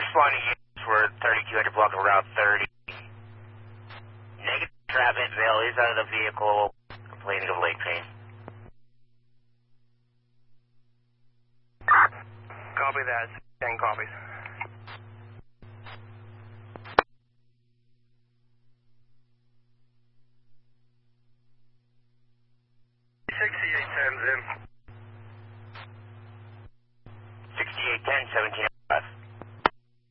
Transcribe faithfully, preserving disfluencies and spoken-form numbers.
Responding for thirty-two hundred block of Route thirty. Negative traffic, male is out of the vehicle, complaining of leg pain. Copy that. ten copies. sixty-eight times in.